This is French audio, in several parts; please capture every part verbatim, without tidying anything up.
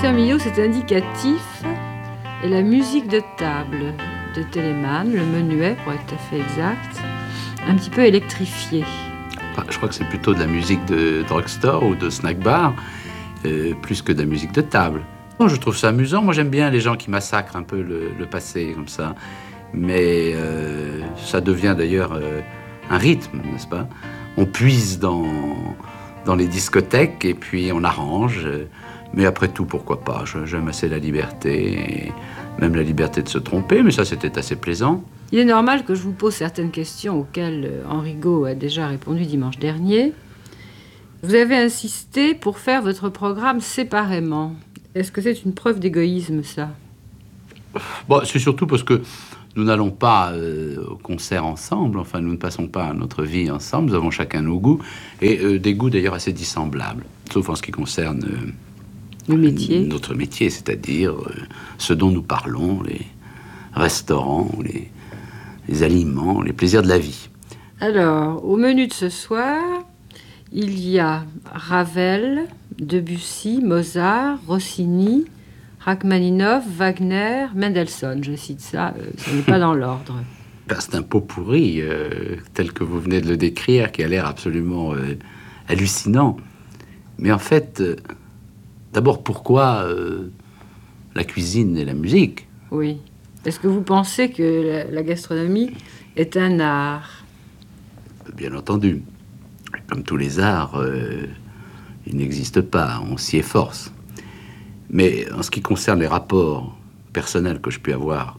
concert Milhaud, c'est indicatif, et la musique de table de Telemann, le menuet pour être tout à fait exact, un petit peu électrifié. Je crois que c'est plutôt de la musique de drugstore ou de snack bar, euh, plus que de la musique de table. Bon, je trouve ça amusant. Moi, j'aime bien les gens qui massacrent un peu le, le passé comme ça. Mais euh, ça devient d'ailleurs euh, un rythme, n'est-ce pas? On puise dans, dans les discothèques et puis on arrange. Mais après tout, pourquoi pas? J'aime assez la liberté, et même la liberté de se tromper, mais ça, c'était assez plaisant. Il est normal que je vous pose certaines questions auxquelles Henri Gault a déjà répondu dimanche dernier. Vous avez insisté pour faire votre programme séparément. Est-ce que c'est une preuve d'égoïsme, ça? Bon, c'est surtout parce que nous n'allons pas euh, au concert ensemble, enfin, nous ne passons pas notre vie ensemble, nous avons chacun nos goûts, et euh, des goûts d'ailleurs assez dissemblables, sauf en ce qui concerne euh, le métier. notre métier, c'est-à-dire euh, ce dont nous parlons, les restaurants, les, les aliments, les plaisirs de la vie. Alors, au menu de ce soir, il y a Ravel, Debussy, Mozart, Rossini, Rachmaninov, Wagner, Mendelssohn. Je cite ça, euh, ce n'est pas dans l'ordre. Ben, c'est un pot pourri, euh, tel que vous venez de le décrire, qui a l'air absolument euh, hallucinant. Mais en fait, euh, d'abord, pourquoi euh, la cuisine et la musique? Oui. Est-ce que vous pensez que la, la gastronomie est un art? Bien entendu. Comme tous les arts, euh, il n'existe pas, on s'y efforce. Mais en ce qui concerne les rapports personnels que je peux avoir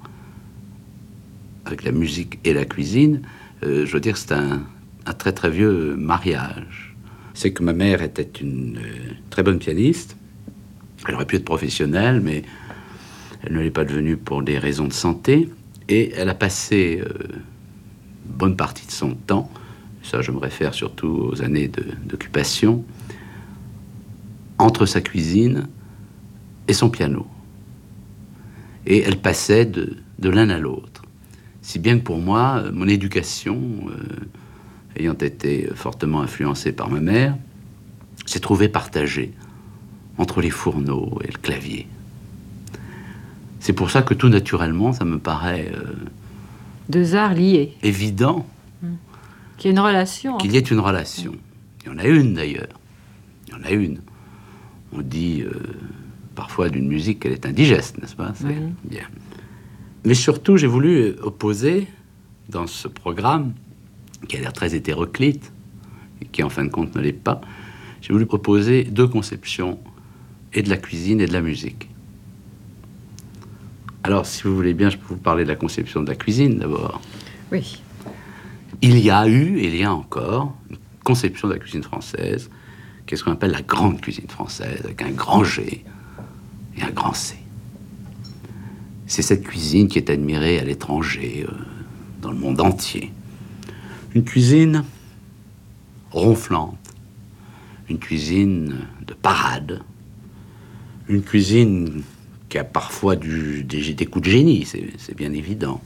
avec la musique et la cuisine, euh, je veux dire que c'est un, un très très vieux mariage. C'est que ma mère était une euh, très bonne pianiste. Elle aurait pu être professionnelle, mais elle ne l'est pas devenue pour des raisons de santé. Et elle a passé euh, une bonne partie de son temps, ça je me réfère surtout aux années de, d'occupation, entre sa cuisine et son piano. Et elle passait de, de l'un à l'autre. Si bien que pour moi, mon éducation, euh, ayant été fortement influencée par ma mère, s'est trouvée partagée entre les fourneaux et le clavier. C'est pour ça que tout naturellement, ça me paraît... Euh, Deux arts liés. Évident. Mmh. Qu'il y ait une relation. Qu'il y ait une relation. Il y en a une d'ailleurs. Il y en a une. On dit... Euh, parfois d'une musique qu'elle est indigeste, n'est-ce pas? C'est oui. Bien. Mais surtout, j'ai voulu opposer dans ce programme, qui a l'air très hétéroclite, et qui en fin de compte ne l'est pas, j'ai voulu proposer deux conceptions, et de la cuisine et de la musique. Alors, si vous voulez bien, je peux vous parler de la conception de la cuisine d'abord. Oui. Il y a eu, et il y a encore, une conception de la cuisine française, qui est ce qu'on appelle la grande cuisine française, avec un grand G, et un grand C. C'est cette cuisine qui est admirée à l'étranger, euh, dans le monde entier. Une cuisine ronflante, une cuisine de parade, une cuisine qui a parfois du, des, des coups de génie, c'est, c'est bien évident,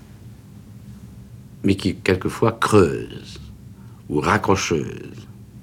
mais qui quelquefois creuse ou raccrocheuse.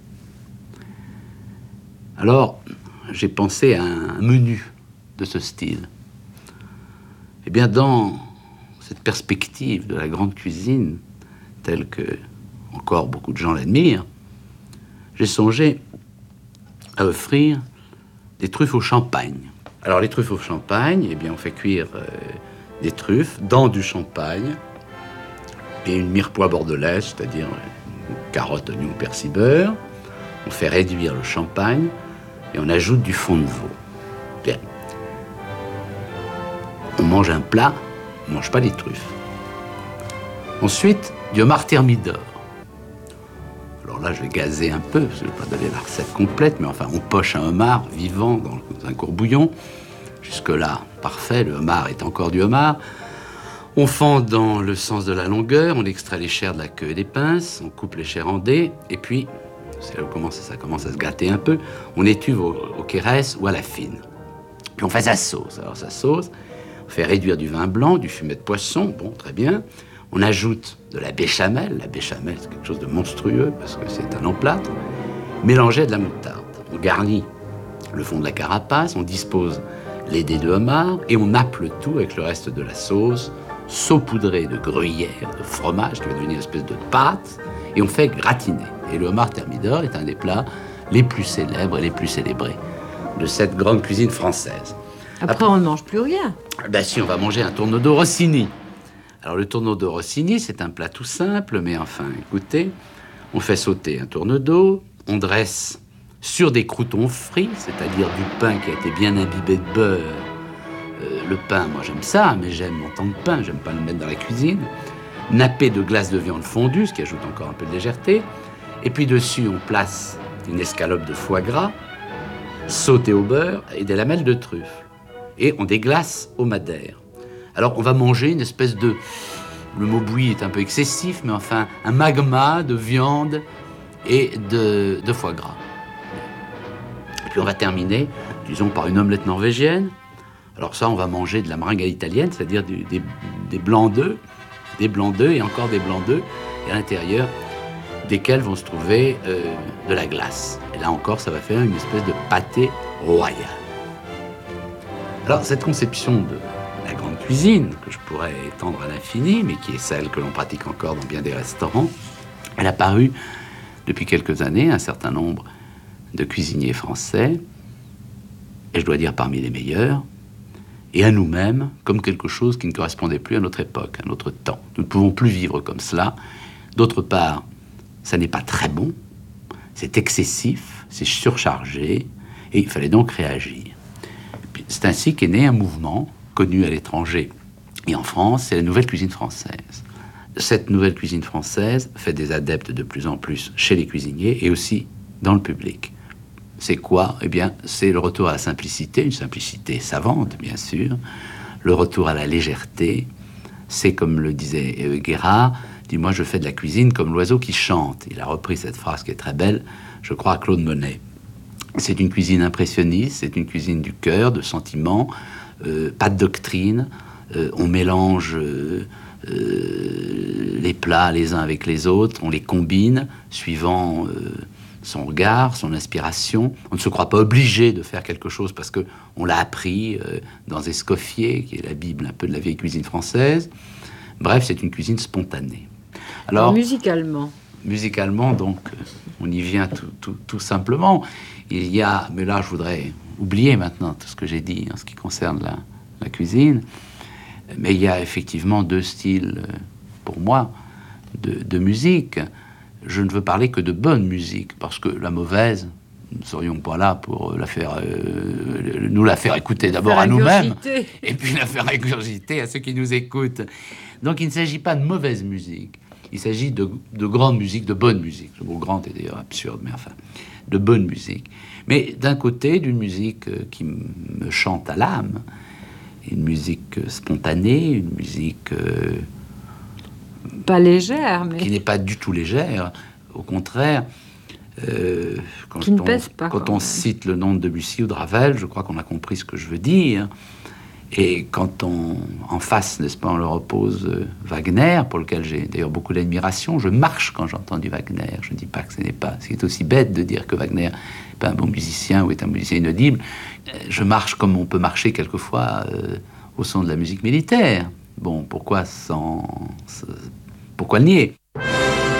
Alors, j'ai pensé à un menu de ce style. Eh bien, dans cette perspective de la grande cuisine, telle que encore beaucoup de gens l'admirent, j'ai songé à offrir des truffes au champagne. Alors, les truffes au champagne, eh bien, on fait cuire euh, des truffes dans du champagne et une mirepoix bordelaise, c'est-à-dire une carotte, oignon, persil, beurre. On fait réduire le champagne et on ajoute du fond de veau. Bien. On mange un plat, on ne mange pas les truffes. Ensuite, du homard thermidor. Alors là, je vais gazer un peu, parce que je ne vais pas donner la recette complète, mais enfin, on poche un homard vivant dans un courbouillon. Jusque-là, parfait, le homard est encore du homard. On fend dans le sens de la longueur, on extrait les chairs de la queue et des pinces, on coupe les chairs en dés, et puis, c'est là où commence, ça commence à se gâter un peu, on étuve au, au kérès ou à la fine. Puis on fait sa sauce. Alors sa sauce, on fait réduire du vin blanc, du fumet de poisson, bon, très bien. On ajoute de la béchamel. La béchamel, c'est quelque chose de monstrueux, parce que c'est un emplâtre. Mélangé à de la moutarde. On garnit le fond de la carapace, on dispose les dés de homard et on nappe le tout avec le reste de la sauce, saupoudrée de gruyère, de fromage, qui va devenir une espèce de pâte, et on fait gratiner. Et le homard thermidor est un des plats les plus célèbres et les plus célébrés de cette grande cuisine française. Après, Après on ne mange plus rien. Ben si, on va manger un tourneau Rossini. Alors le tourneau Rossini, c'est un plat tout simple, mais enfin, écoutez, on fait sauter un tourneau d'eau, on dresse sur des croûtons frits, c'est-à-dire du pain qui a été bien imbibé de beurre. Euh, le pain, moi j'aime ça, mais j'aime mon temps de pain, j'aime pas le mettre dans la cuisine. Nappé de glace de viande fondue, ce qui ajoute encore un peu de légèreté. Et puis dessus, on place une escalope de foie gras, sautée au beurre et des lamelles de truffe. Et on déglace au madère. Alors on va manger une espèce de... Le mot bouilli est un peu excessif, mais enfin, un magma de viande et de, de foie gras. Et puis on va terminer, disons, par une omelette norvégienne. Alors ça, on va manger de la meringue à l'italienne, c'est-à-dire du, des, des blancs d'œufs, des blancs d'œufs et encore des blancs d'œufs, et à l'intérieur desquels vont se trouver euh, de la glace. Et là encore, ça va faire une espèce de pâté royal. Alors, cette conception de la grande cuisine, que je pourrais étendre à l'infini, mais qui est celle que l'on pratique encore dans bien des restaurants, elle a paru depuis quelques années à un certain nombre de cuisiniers français, et je dois dire parmi les meilleurs, et à nous-mêmes comme quelque chose qui ne correspondait plus à notre époque, à notre temps. Nous ne pouvons plus vivre comme cela. D'autre part, ça n'est pas très bon, c'est excessif, c'est surchargé, et il fallait donc réagir. C'est ainsi qu'est né un mouvement connu à l'étranger et en France, c'est la nouvelle cuisine française. Cette nouvelle cuisine française fait des adeptes de plus en plus chez les cuisiniers et aussi dans le public. C'est quoi? Eh bien, c'est le retour à la simplicité, une simplicité savante, bien sûr, le retour à la légèreté. C'est comme le disait euh, Guérard, dit « Moi, je fais de la cuisine comme l'oiseau qui chante ». Il a repris cette phrase qui est très belle, je crois, à Claude Monet. C'est une cuisine impressionniste, c'est une cuisine du cœur, de sentiments, euh, pas de doctrine. Euh, on mélange euh, euh, les plats les uns avec les autres, on les combine suivant euh, son regard, son inspiration. On ne se croit pas obligé de faire quelque chose parce qu'on l'a appris euh, dans Escoffier, qui est la Bible un peu de la vieille cuisine française. Bref, c'est une cuisine spontanée. Alors, musicalement Musicalement, donc, on y vient tout, tout, tout simplement. Il y a, mais là, je voudrais oublier maintenant tout ce que j'ai dit en ce qui concerne la, la cuisine, mais il y a effectivement deux styles, pour moi, de, de musique. Je ne veux parler que de bonne musique, parce que la mauvaise, nous ne serions pas là pour la faire, euh, nous la faire écouter d'abord à nous-mêmes, et puis la faire ingurgiter à ceux qui nous écoutent. Donc il ne s'agit pas de mauvaise musique, il s'agit de, de grande musique, de bonne musique. Le mot grande est d'ailleurs absurde, mais enfin, de bonne musique. Mais d'un côté, d'une musique qui me chante à l'âme, une musique spontanée, une musique... Euh, pas légère, mais... qui n'est pas du tout légère, au contraire... Euh, quand qui ne on, pèse pas. Quand on cite le nom de Debussy ou de Ravel, je crois qu'on a compris ce que je veux dire. Et quand on, en face, n'est-ce pas, on leur oppose euh, Wagner, pour lequel j'ai d'ailleurs beaucoup d'admiration, je marche quand j'entends du Wagner. Je ne dis pas que ce n'est pas... C'est aussi bête de dire que Wagner n'est pas un bon musicien ou est un musicien inaudible. Je marche comme on peut marcher quelquefois euh, au son de la musique militaire. Bon, pourquoi sans... Pourquoi le nier ?